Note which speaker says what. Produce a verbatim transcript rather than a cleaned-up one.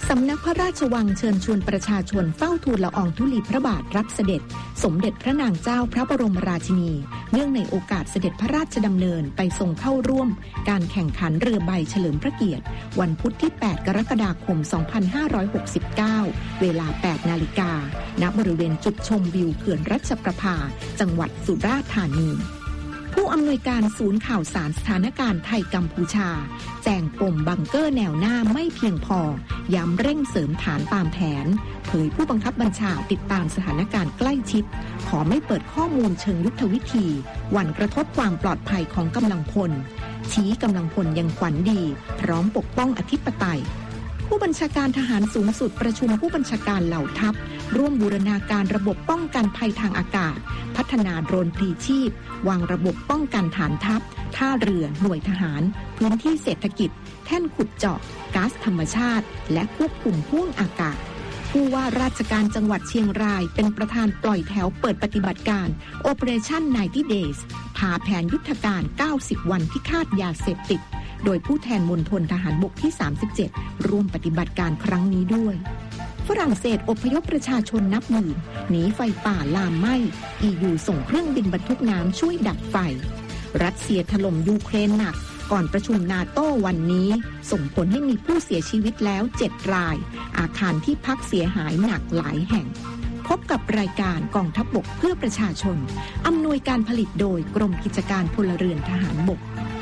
Speaker 1: สำนักพระราชวังเชิญชวนประชาชนเฝ้าทูลละอองธุลีพระบาทรับเสด็จสมเด็จพระนางเจ้าพระบรมราชินีเนื่องในโอกาสเสด็จพระราชดำเนินไปทรงเข้าร่วมการแข่งขันเรือใบเฉลิมพระเกียรติวันพุธที่แปดกรกฎาคมสองพันห้าร้อยหกสิบเก้าเวลาแปดนาฬิกาณบริเวณจุดชมวิวเขื่อนรัชประภาจังหวัดสุราษฎร์ธานีผู้อำนวยการศูนย์ข่าวสารสถานการณ์ไทยกัมพูชาแจ้งปมบังเกอร์แนวหน้าไม่เพียงพอย้ำเร่งเสริมฐานตามแผนเผยผู้บังคับบัญชาติดตามสถานการณ์ใกล้ชิดขอไม่เปิดข้อมูลเชิงยุทธวิธีหวั่นกระทบความปลอดภัยของกำลังพลชี้กำลังพลยังขวัญดีพร้อมปกป้องอธิปไตยผู้บัญชาการทหารสูงสุดประชุมผู้บัญชาการเหล่าทัพร่วมบูรณาการระบบป้องกันภัยทางอากาศพัฒนาโดรนพลีชีพวางระบบป้องกันฐานทัพท่าเรือหน่วยทหารพื้นที่เศรษฐกิจแท่นขุดเจาะก๊าซธรรมชาติและควบคุมพ่วงอากาศผู้ว่าราชการจังหวัดเชียงรายเป็นประธานปล่อยแถวเปิดปฏิบัติการ Operation ไนน์ตี้ Days พาแผนยุทธการเก้าสิบวันพิฆาตยาเสพติดโดยผู้แทนมณฑลทหารบกที่สามสิบเจ็ดร่วมปฏิบัติการครั้งนี้ด้วยฝรั่งเศสอพยพประชาชนนับหมื่นหนีไฟป่าลามไหม้ อี ยู ส่งเครื่องบินบรรทุกน้ำช่วยดับไฟรัสเซียถล่มยูเครนหนักก่อนประชุมนาโต้วันนี้ส่งผลให้มีผู้เสียชีวิตแล้วเจ็ดรายอาคารที่พักเสียหายหนักหลายแห่งพบกับรายการกองทัพบกเพื่อประชาชนอำนวยการผลิตโดยกรมกิจการพลเรือนทหารบก